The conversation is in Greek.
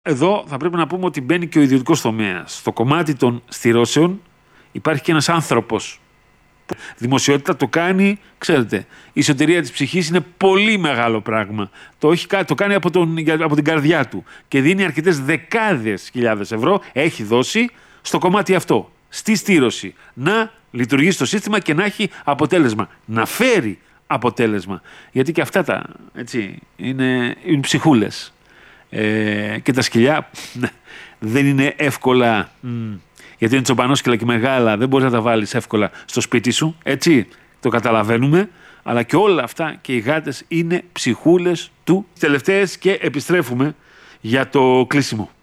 Εδώ θα πρέπει να πούμε ότι μπαίνει και ο ιδιωτικός τομέας. Στο κομμάτι των στηρώσεων υπάρχει και ένας άνθρωπος. Δημοσιότητα το κάνει, ξέρετε, η σωτηρία της ψυχής είναι πολύ μεγάλο πράγμα. Το κάνει από την καρδιά του και δίνει αρκετές δεκάδες χιλιάδες ευρώ, έχει δώσει στο κομμάτι αυτό, στη στήρωση. Να λειτουργήσει το σύστημα και να έχει αποτέλεσμα, να φέρει αποτέλεσμα. Γιατί και αυτά είναι ψυχούλες. Και τα σκυλιά δεν είναι εύκολα, γιατί είναι τσομπανόσκυλα και μεγάλα, δεν μπορείς να τα βάλεις εύκολα στο σπίτι σου, έτσι, το καταλαβαίνουμε, αλλά και όλα αυτά και οι γάτες είναι ψυχούλες του. Τελευταίες και επιστρέφουμε για το κλείσιμο.